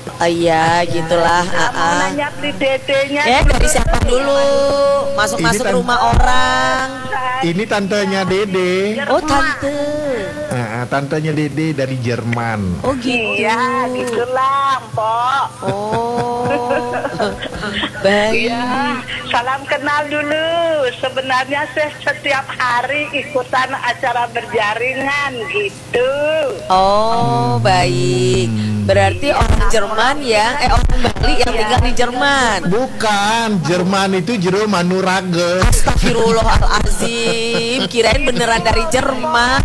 Oh iya, gitulah. Mau nanya beli dedenya. Dari siapa dulu? Masuk-masuk rumah orang. Ini tantenya Dede. Oh, tante. Tantenya Dede dari Jerman. Oh gitu. Iya, gitulah, Mpok. Oh. Baik. Iya, salam kenal dulu. Sebenarnya saya setiap hari ikutan acara berjaringan gitu. Oh, baik. Berarti orang Jerman yang orang Bali yang tinggal di Jerman. Bukan, Jerman itu jero Manurage. Astagfirullahalazim, kirain beneran dari Jerman.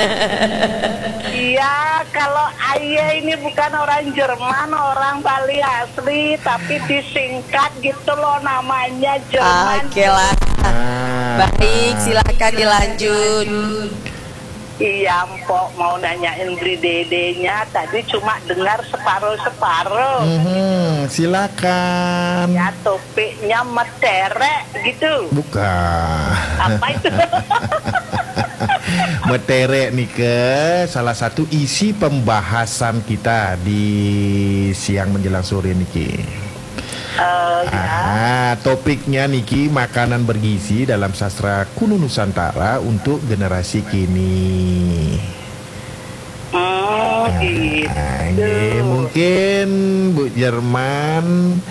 Iya, kalau ayah ini bukan orang Jerman, orang Bali asli, tapi disingkat gitu loh namanya Jerman. Oke lah. Baik, silakan dilanjut. Iya, Mpok mau nanyain beli dedenya, tadi cuma dengar separuh-separuh. Silakan. Ya, topiknya meterek gitu. Bukan. Apa itu? Meterek nih ke salah satu isi pembahasan kita di siang menjelang sore niki. Topiknya niki makanan bergizi dalam sastra kuno Nusantara untuk generasi kini. Ini mungkin Bu Jerman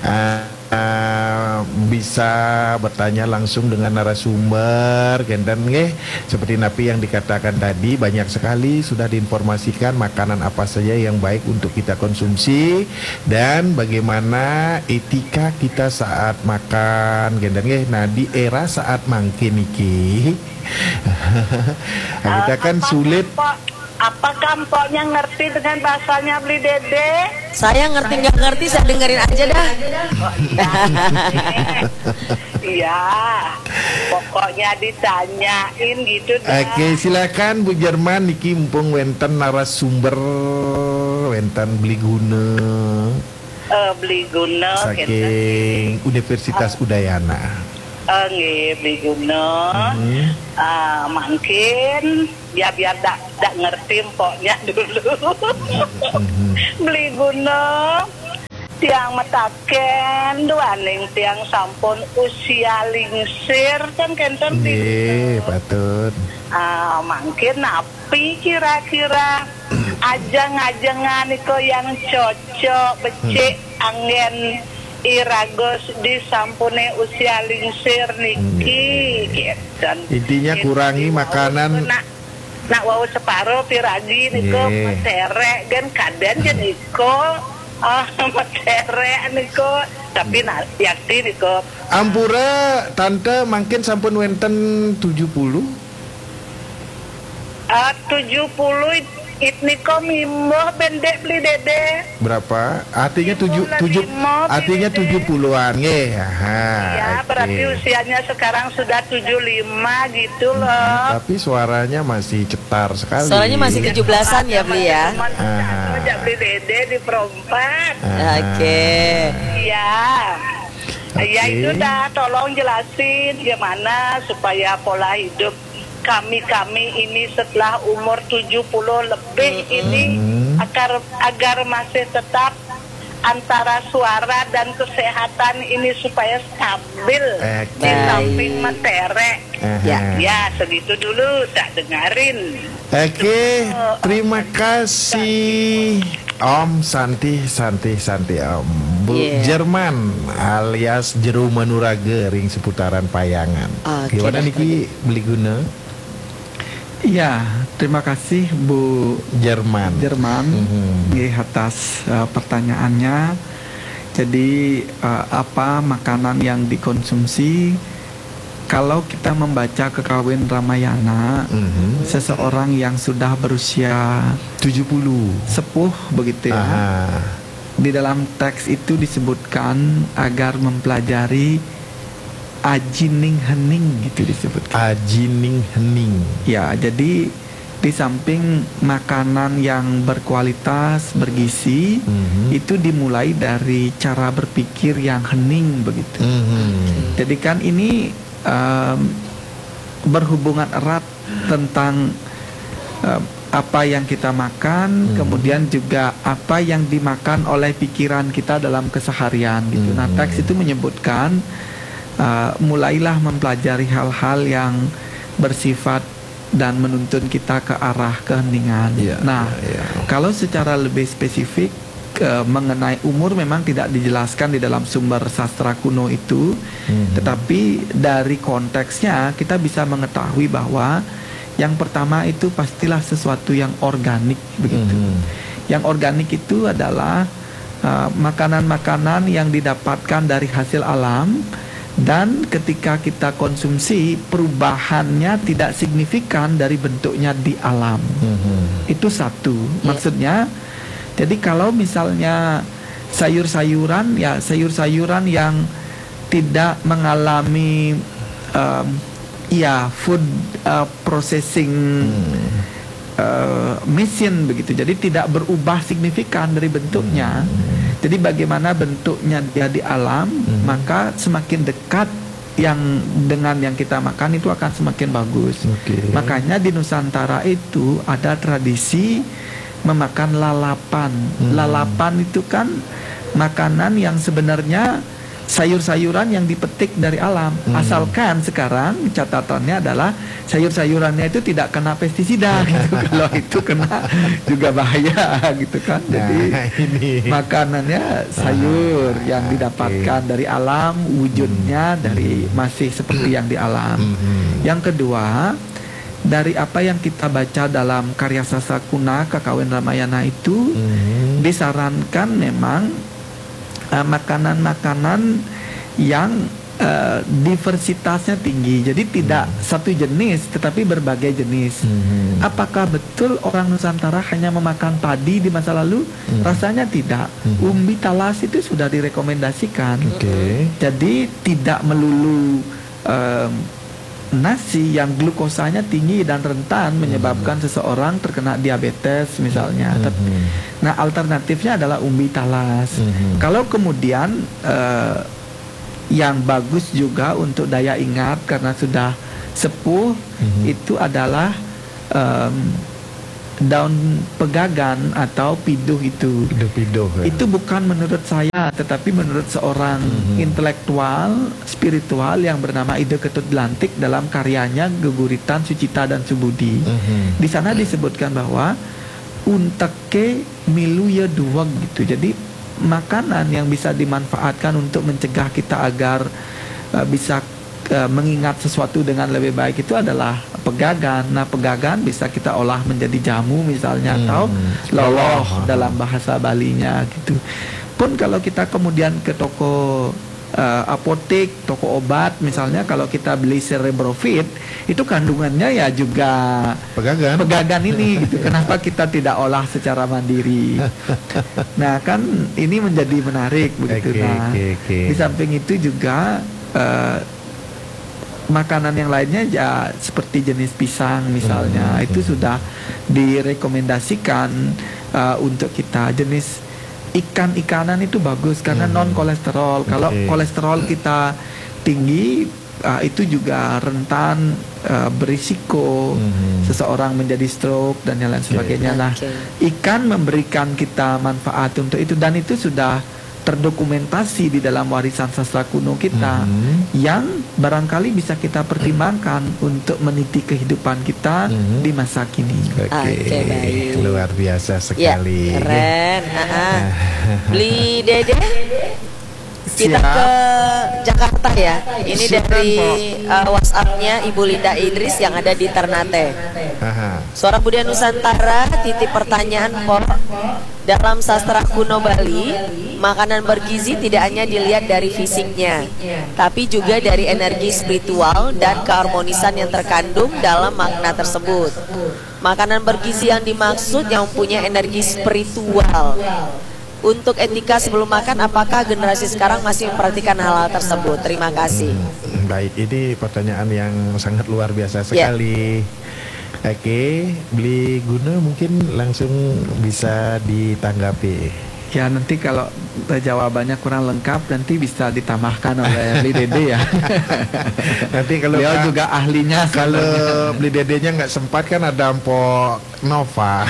bisa bertanya langsung dengan narasumber dan seperti Napi yang dikatakan tadi, banyak sekali sudah diinformasikan makanan apa saja yang baik untuk kita konsumsi dan bagaimana etika kita saat makan dan nah di era saat mangkin iki kita kan sulit. Apakah Mpoknya ngerti dengan bahasanya beli dede? Saya ngerti nggak ngerti, saya dengerin aja dah. Iya, pokoknya ditanyain gitu dah. Oke, silakan Bu Jerman niki mumpung wenten narasumber wenten beli guna. Beli guna saking Universitas Udayana. Nggih, beli guna. Mungkin ya biar dak ngerti Mpoknya dulu. Beli guna tiang metaken duaning tiang sampun usia lingsir kan kenten patut. Mungkin napi kira-kira ajang-ajangan iko yang cocok becik angin iragos di sampune usia lingsir niki gitu. Intinya kurangi makanan. Nak wau separuh piragi niko meterek kan kadan jen niko meterek niko tapi yakti niko. Ampura tante mungkin sampun wenten 70. 70 niko mimo bendek beli dede. Berapa? Artinya 70-an nggih. Ya, berarti usianya sekarang sudah 75 gitu loh. Tapi suaranya masih cetar sekali. Suaranya masih 17-an ya beli ya. Sejak beli dede di perompak. Oke. Iya. Ya itu dah, tolong jelasin gimana supaya pola hidup kami ini setelah umur 70 lebih ini agar masih tetap antara suara dan kesehatan ini supaya stabil di samping meterek. Ya segitu dulu tak dengerin. Oke, terima kasih Om Santi Om Bu Jerman alias Jero Manurage ring seputaran Payangan. Gimana niki beli guna? Iya, terima kasih Bu Jerman atas pertanyaannya. Jadi apa makanan yang dikonsumsi kalau kita membaca Kekawin Ramayana, seseorang yang sudah berusia 70 sepuh begitu ya. Di dalam teks itu disebutkan agar mempelajari ajining hening gitu disebutkan. Ajining hening. Ya, jadi di samping makanan yang berkualitas, bergizi, itu dimulai dari cara berpikir yang hening begitu. Jadi kan ini berhubungan erat tentang apa yang kita makan, kemudian juga apa yang dimakan oleh pikiran kita dalam keseharian gitu. Nah, teks itu menyebutkan mulailah mempelajari hal-hal yang bersifat dan menuntun kita ke arah keheningan. Kalau secara lebih spesifik mengenai umur memang tidak dijelaskan di dalam sumber sastra kuno itu, tetapi dari konteksnya kita bisa mengetahui bahwa yang pertama itu pastilah sesuatu yang organik begitu. Yang organik itu adalah makanan-makanan yang didapatkan dari hasil alam, dan ketika kita konsumsi perubahannya tidak signifikan dari bentuknya di alam. Itu satu. Maksudnya, jadi kalau misalnya sayur-sayuran, ya sayur-sayuran yang tidak mengalami food processing machine begitu, jadi tidak berubah signifikan dari bentuknya. Jadi bagaimana bentuknya dia di alam, maka semakin dekat yang dengan yang kita makan itu akan semakin bagus. Makanya di Nusantara itu ada tradisi memakan lalapan. Lalapan itu kan makanan yang sebenarnya sayur-sayuran yang dipetik dari alam. Asalkan sekarang catatannya adalah sayur-sayurannya itu tidak kena pestisida gitu. Kalau itu kena juga bahaya gitu kan. Jadi makanannya sayur yang didapatkan dari alam, wujudnya dari masih seperti yang di alam. Yang kedua, dari apa yang kita baca dalam karya sastra kuna Kakawin Ramayana itu disarankan memang makanan-makanan yang diversitasnya tinggi. Jadi tidak satu jenis tetapi berbagai jenis. Apakah betul orang Nusantara hanya memakan padi di masa lalu? Rasanya tidak. Umbi talas itu sudah direkomendasikan. Jadi tidak melulu nasi yang glukosanya tinggi dan rentan menyebabkan seseorang terkena diabetes misalnya. Nah, alternatifnya adalah umbi talas. Kalau kemudian yang bagus juga untuk daya ingat karena sudah sepuh itu adalah daun pegagan atau piduh itu. Itu bukan menurut saya, tetapi menurut seorang intelektual spiritual yang bernama Ide Ketut Blantik dalam karyanya Geguritan Sucita dan Subudi. Di sana disebutkan bahwa unteke milu ya duwag gitu. Jadi makanan yang bisa dimanfaatkan untuk mencegah kita agar bisa mengingat sesuatu dengan lebih baik itu adalah pegagan. Nah, pegagan bisa kita olah menjadi jamu misalnya, atau loloh dalam bahasa Balinya gitu. Pun kalau kita kemudian ke toko apotek, toko obat misalnya, kalau kita beli Cerebrofit itu kandungannya ya juga pegagan ini gitu. Kenapa kita tidak olah secara mandiri? Nah, kan ini menjadi menarik begitu. Di samping itu juga makanan yang lainnya ya seperti jenis pisang misalnya, itu sudah direkomendasikan untuk kita. Jenis ikan-ikanan itu bagus karena non kolesterol. Kalau kolesterol kita tinggi, itu juga rentan berisiko seseorang menjadi stroke dan yang lain sebagainya. Nah, ikan memberikan kita manfaat untuk itu, dan itu sudah terdokumentasi di dalam warisan sastra kuno kita, yang barangkali bisa kita pertimbangkan untuk meniti kehidupan kita di masa kini. Baik. Luar biasa sekali. Keren. Beli Dede. Kita ke Jakarta ya. Ini dari WhatsApp-nya Ibu Linda Idris yang ada di Ternate. Suara Budaya Nusantara, titip pertanyaan Pok. Dalam sastra kuno Bali, makanan bergizi tidak hanya dilihat dari fisiknya, tapi juga dari energi spiritual dan keharmonisan yang terkandung dalam makna tersebut. Makanan bergizi yang dimaksud yang mempunyai energi spiritual. Untuk etika sebelum makan, apakah generasi sekarang masih memperhatikan hal-hal tersebut? Terima kasih. Baik, ini pertanyaan yang sangat luar biasa sekali. Oke, Beli Guna mungkin langsung bisa ditanggapi. Ya nanti kalau jawabannya kurang lengkap nanti bisa ditambahkan oleh Beli Dede ya. Nanti kalau Beliau juga ahlinya. kalau Beli Dedenya nggak sempat kan ada Mpok Nova.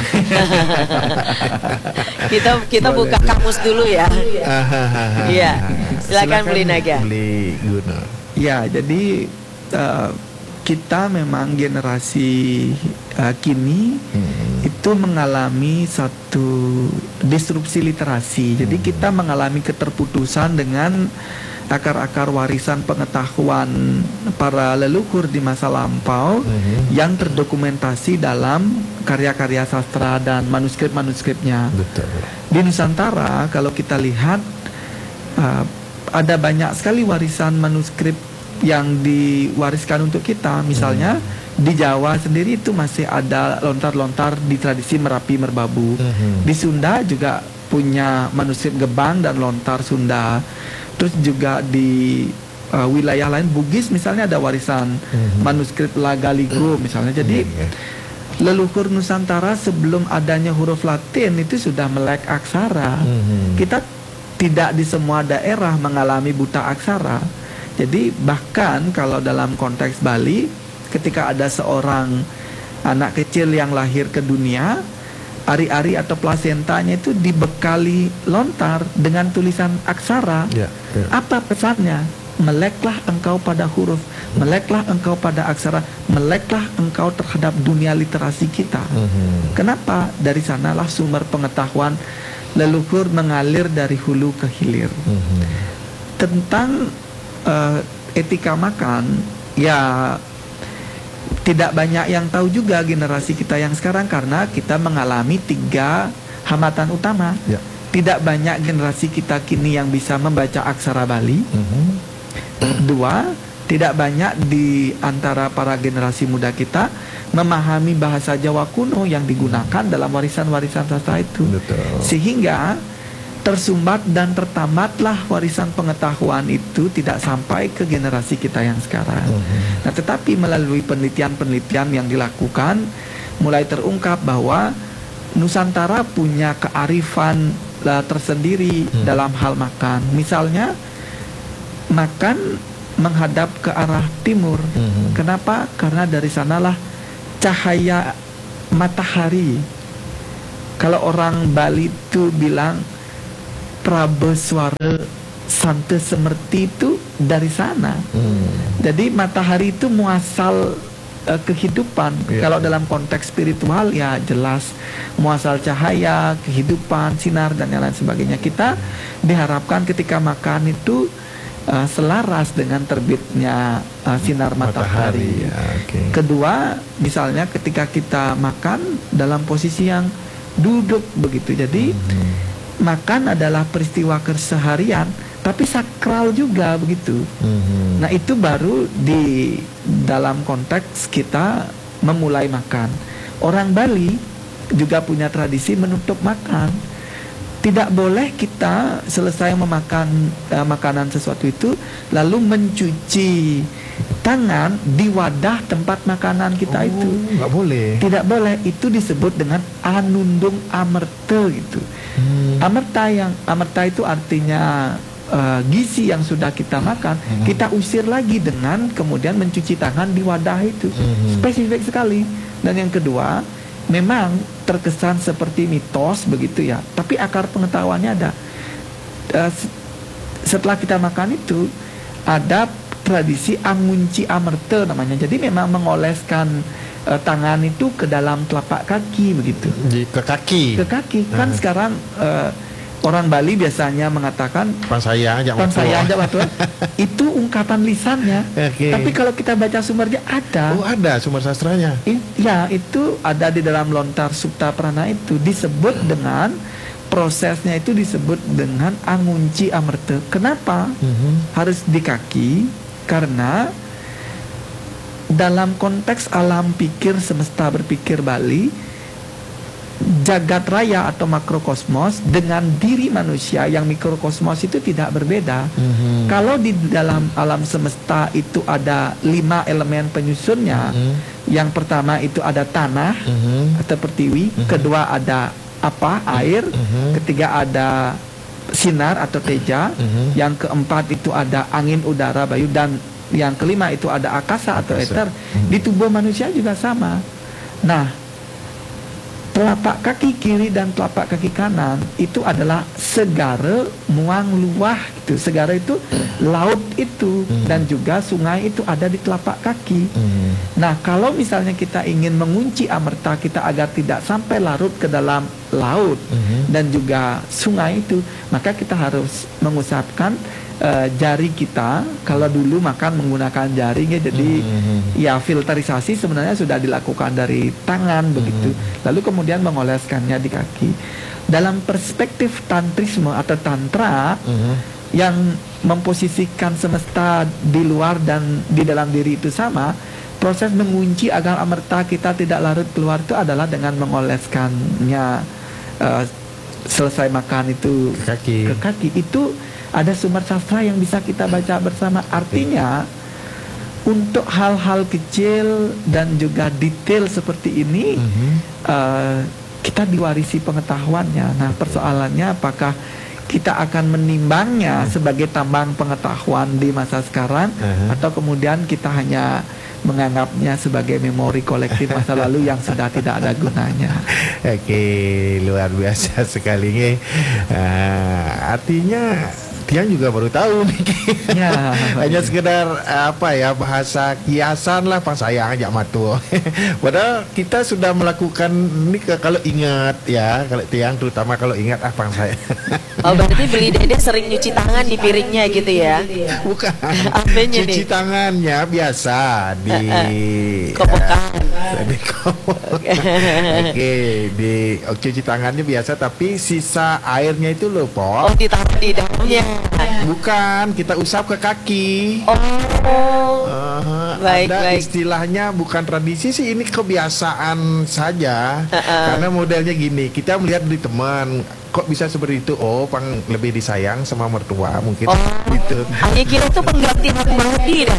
Kita buka kamus dulu ya. Iya. Silakan Beli Naga. Beli Guna. Ya, jadi kita memang generasi kini itu mengalami satu disrupsi literasi. Jadi kita mengalami keterputusan dengan akar-akar warisan pengetahuan para leluhur di masa lampau yang terdokumentasi dalam karya-karya sastra dan manuskrip-manuskripnya. Betul. Di Nusantara kalau kita lihat ada banyak sekali warisan manuskrip yang diwariskan untuk kita. Misalnya di Jawa sendiri itu masih ada lontar-lontar di tradisi Merapi Merbabu. Di Sunda juga punya manuskrip Gebang dan lontar Sunda. Terus juga di wilayah lain Bugis misalnya ada warisan manuskrip Lagaligo misalnya. Jadi leluhur Nusantara sebelum adanya huruf Latin itu sudah melek aksara. Kita tidak di semua daerah mengalami buta aksara. Jadi bahkan kalau dalam konteks Bali, ketika ada seorang anak kecil yang lahir ke dunia, ari-ari atau plasentanya itu dibekali lontar dengan tulisan aksara. Apa pesannya? Meleklah engkau pada huruf, meleklah engkau pada aksara, meleklah engkau terhadap dunia literasi kita. Kenapa? Dari sanalah sumber pengetahuan leluhur mengalir dari hulu ke hilir. Tentang etika makan, ya tidak banyak yang tahu juga generasi kita yang sekarang karena kita mengalami 3 hambatan utama. Tidak banyak generasi kita kini yang bisa membaca aksara Bali. 2, tidak banyak di antara para generasi muda kita memahami bahasa Jawa kuno yang digunakan dalam warisan-warisan sastra itu. Sehingga tersumbat dan tertamatlah warisan pengetahuan itu tidak sampai ke generasi kita yang sekarang. Nah, tetapi melalui penelitian-penelitian yang dilakukan mulai terungkap bahwa Nusantara punya kearifan tersendiri dalam hal makan. Misalnya makan menghadap ke arah timur. Kenapa? Karena dari sanalah cahaya matahari. Kalau orang Bali itu bilang Prabeswara Sante Semerti itu dari sana. Jadi matahari itu muasal kehidupan. Kalau dalam konteks spiritual ya jelas muasal cahaya, kehidupan, sinar dan yang lain sebagainya. Kita diharapkan ketika makan itu selaras dengan terbitnya sinar matahari. Kedua, misalnya ketika kita makan dalam posisi yang duduk begitu. Jadi makan adalah peristiwa keseharian, tapi sakral juga begitu. Nah itu baru di dalam konteks kita memulai makan. Orang Bali juga punya tradisi menutup makan. Tidak boleh kita selesai memakan makanan sesuatu itu lalu mencuci tangan di wadah tempat makanan kita itu. Nggak boleh. Tidak boleh. Itu disebut dengan anundung amerta gitu. Amerta itu artinya gizi yang sudah kita makan, kita usir lagi dengan kemudian mencuci tangan di wadah itu. Spesifik sekali. Dan yang kedua, memang terkesan seperti mitos begitu ya, tapi akar pengetahuannya ada. Setelah kita makan itu ada tradisi angunci amerta namanya. Jadi memang mengoleskan tangan itu ke dalam telapak kaki begitu. Ke kaki. Ke kaki. Kan sekarang orang Bali biasanya mengatakan Pan saya ajak waktu itu ungkapan lisannya. Tapi kalau kita baca sumbernya ada. Oh, ada sumber sastranya. Ya, itu ada di dalam lontar Supta Prana itu disebut dengan prosesnya itu disebut dengan angunci amerta. Kenapa? Harus di kaki? Karena dalam konteks alam pikir semesta berpikir Bali, jagat raya atau makrokosmos dengan diri manusia yang mikrokosmos itu tidak berbeda. Kalau di dalam alam semesta itu ada 5 elemen penyusunnya. Yang pertama itu ada tanah atau pertiwi, kedua ada air, ketiga ada sinar atau teja, yang keempat itu ada angin, udara, bayu, dan yang kelima itu ada akasa atau eter. Di tubuh manusia juga sama. Nah, telapak kaki kiri dan telapak kaki kanan itu adalah segara muang luah gitu. Segara itu laut itu, dan juga sungai itu ada di telapak kaki. Nah, kalau misalnya kita ingin mengunci amerta kita agar tidak sampai larut ke dalam laut dan juga sungai itu, maka kita harus mengusapkan jari kita. Kalau dulu makan menggunakan jari, jadi ya filterisasi sebenarnya sudah dilakukan dari tangan begitu. Lalu kemudian mengoleskannya di kaki. Dalam perspektif tantrisme atau tantra yang memposisikan semesta di luar dan di dalam diri itu sama, proses mengunci agar amerta kita tidak larut keluar itu adalah dengan mengoleskannya selesai makan itu ke kaki. Itu ada sumber sastra yang bisa kita baca bersama. Artinya untuk hal-hal kecil dan juga detail seperti ini kita diwarisi pengetahuannya. Nah, persoalannya apakah kita akan menimbangnya sebagai tambang pengetahuan di masa sekarang, atau kemudian kita hanya menganggapnya sebagai memori kolektif masa lalu yang sudah tidak ada gunanya. Oke, luar biasa sekali nih. Artinya Tiang juga baru tahu nih. Ya, hanya sekedar bahasa kiasan lah, pang sayang aja matu. Padahal kita sudah melakukan ini kalau ingat ya, kalau Tiang terutama kalau ingat pang saya. Oh, berarti Beli Dede sering nyuci tangan di piringnya gitu ya? Bukan. Apanya cuci nih? tangannya biasa di kopokan. Di cuci tangannya biasa, tapi sisa airnya itu loh, Po. Oh, ditaruh di dalamnya. Bukan, kita usap ke kaki. Baik, ada baik. istilahnya, bukan tradisi sih, ini kebiasaan saja. Karena modelnya gini, kita melihat di teman, kok bisa seperti itu? Oh, pang lebih disayang sama mertua mungkin. Gitu. Hanya kira itu pengganti hak mati dah.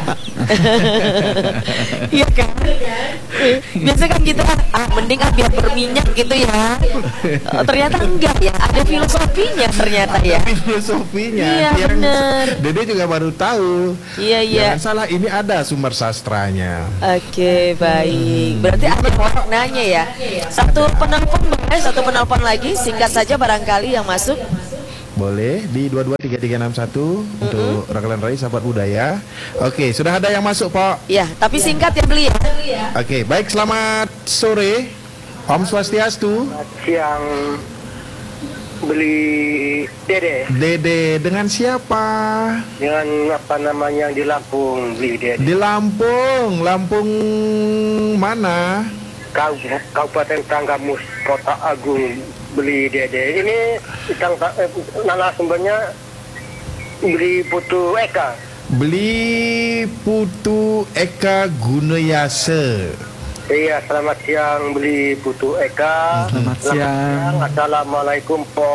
Iya kan? Biasa kan kita mending biar berminyak gitu ya. Ternyata enggak ya, ada filosofinya ternyata ya. Filosofinya. Iya, benar. Dede juga baru tahu. Iya. Jangan salah, ini ada sumber sastranya. Oke, baik. Berarti ada maknanya ya. Satu penelpon lagi, singkat saja barangkali yang masuk. Boleh di 223361 untuk Raglan Rai sahabat budaya. Oke, sudah ada yang masuk, Pak. Ya, tapi singkat ya Beli ya. Oke, baik, selamat sore. Om Swastiastu. Siang Beli Dede Dengan siapa? dengan apa namanya di Lampung, Beli Dede. Di Lampung mana? Kabupaten Tanggamus, Kota Agung, Beli Dede. Ini narasumbernya Beli Putu Eka. Beli Putu Eka Gunayase. Iya, selamat siang Beli Putu Eka. Selamat siang. Assalamualaikum Po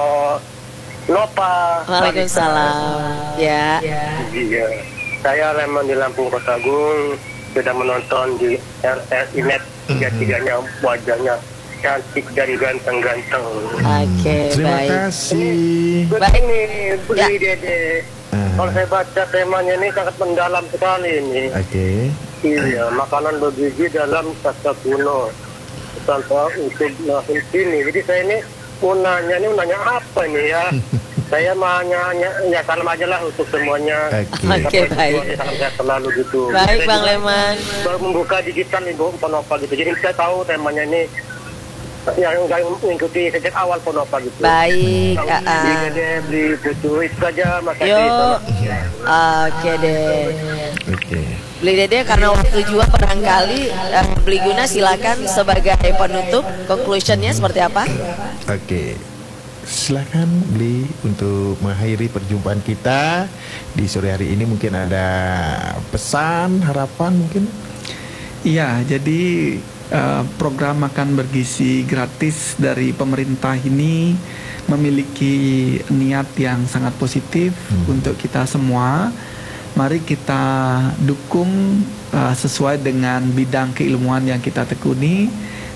Nopa. Waalaikumsalam. Ya. Iya, saya Lemon di Lampung Kota Agung. Sudah menonton di RRI Net. Tiga-tiganya wajahnya cantik dan ganteng-ganteng. Oke, Terima baik. kasih. Baik nih Beli Dede. Kalau saya baca temanya ini sangat mendalam sekali ini. Oke. Iya, makanan bergizi dalam sastra kuno tanpa untuk langsung sini. Jadi saya ini mau nanya apa nih ya? Saya mau nanya salam aja lah untuk semuanya. Oke, baik. Salam saya selalu gitu. Baik, Saya Bang juga Leman. baru membuka digital Ibu Ponopa gitu. Jadi saya tahu temanya ini yang mengikuti sejak awal Ponopa gitu. Baik. Beli Putu itu saja, makasih. Yuk. Oke deh. Oke. Beli Dede, karena waktu juga barangkali Beli Guna silakan sebagai penutup, conclusionnya seperti apa? Oke. Silakan Beli untuk mengakhiri perjumpaan kita di sore hari ini. Mungkin ada pesan, harapan mungkin. Iya, jadi program makan bergizi gratis dari pemerintah ini memiliki niat yang sangat positif untuk kita semua. Mari kita dukung sesuai dengan bidang keilmuan yang kita tekuni,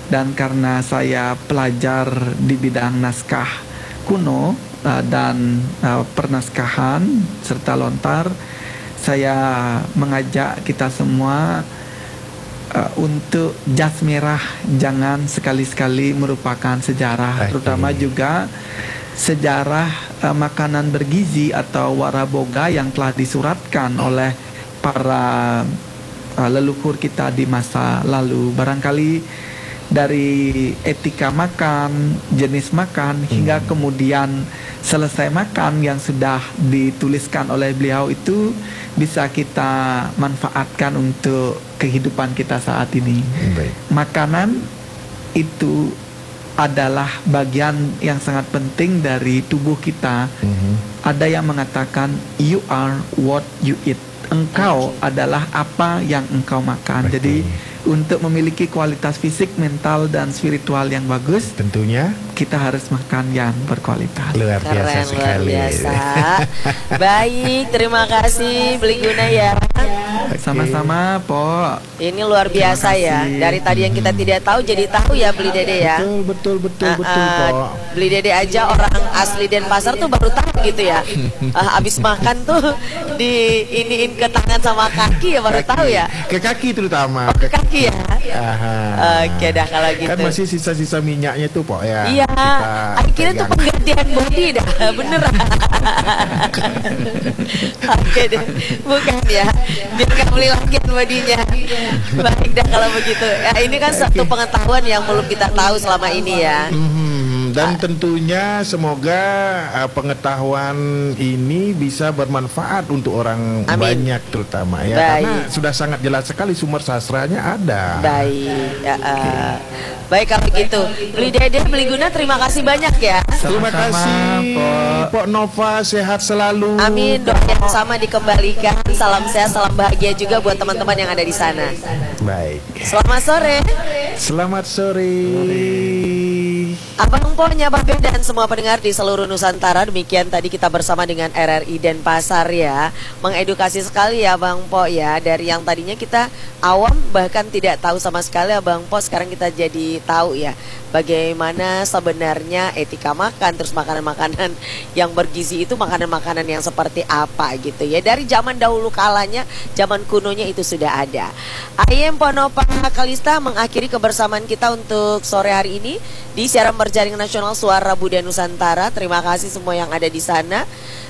Dan karena saya pelajar di bidang naskah kuno dan pernaskahan serta lontar, saya mengajak kita semua untuk jas merah jangan sekali-sekali merupakan sejarah, terutama juga sejarah makanan bergizi atau waraboga yang telah disuratkan oleh para leluhur kita di masa lalu. Barangkali dari etika makan, jenis makan, hingga kemudian selesai makan yang sudah dituliskan oleh beliau itu bisa kita manfaatkan untuk kehidupan kita saat ini. Baik. Makanan itu adalah bagian yang sangat penting dari tubuh kita. Ada yang mengatakan you are what you eat. Engkau adalah apa yang engkau makan. Betul. Jadi untuk memiliki kualitas fisik, mental, dan spiritual yang bagus, Tentunya kita harus makan yang berkualitas. luar biasa Keren, luar sekali. biasa. Baik, terima kasih Beli Guna ya. Sama-sama, Po. Ini luar biasa ya. kasih. Dari tadi yang kita tidak tahu jadi tahu ya Beli Dede ya. Betul, betul, Pok. Beli Dede aja orang asli Denpasar tuh baru tahu gitu ya. Abis makan tuh diiniin ke tangan sama kaki ya baru tahu ya. Ke kaki terutama. Oh, ke kaki ya. Aha. Oke dah kalau gitu. Kan masih sisa-sisa minyaknya tuh, Pok ya. Iya, akhirnya tuh pegang. penggantian body dah, beneran. Oke deh, bukan ya, biar nggak beli lagi bodinya. Baik dah kalau begitu. Ya ini kan satu pengetahuan yang belum kita tahu selama ini ya. Dan tentunya semoga pengetahuan ini bisa bermanfaat untuk orang Amin. banyak terutama ya. Baik. Karena sudah sangat jelas sekali sumber sastranya ada. Baik, ya, baik kalau gitu. Beli Dede, Beli Guna, terima kasih banyak ya. Terima Sama-sama, kasih Pok Nova, sehat selalu. Amin, doa yang sama dikembalikan. Salam sehat, salam bahagia juga buat teman-teman yang ada di sana. Baik. Selamat sore. Selamat sore. Abang Po, Nyabah Ben, dan semua pendengar di seluruh Nusantara. Demikian tadi kita bersama dengan RRI Denpasar ya. Mengedukasi sekali ya Bang Po ya. Dari yang tadinya kita awam bahkan tidak tahu sama sekali ya Bang Po, sekarang kita jadi tahu ya bagaimana sebenarnya etika makan. Terus makanan-makanan yang bergizi itu makanan-makanan yang seperti apa gitu ya. Dari zaman dahulu kalanya, zaman kunonya itu sudah ada. Ayem Ponopa Kalista mengakhiri kebersamaan kita untuk sore hari ini di siaran berjaring nasional Suara Budaya Nusantara. Terima kasih semua yang ada di sana.